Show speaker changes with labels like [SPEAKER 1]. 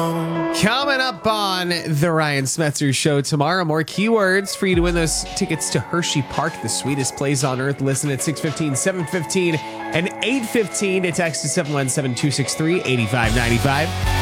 [SPEAKER 1] Coming up on the Ryan Smetzer Show tomorrow, more keywords for you to win those tickets to Hershey Park, the sweetest place on earth. Listen at 6:15, 7:15, and 8:15 to text to 717-263-8595.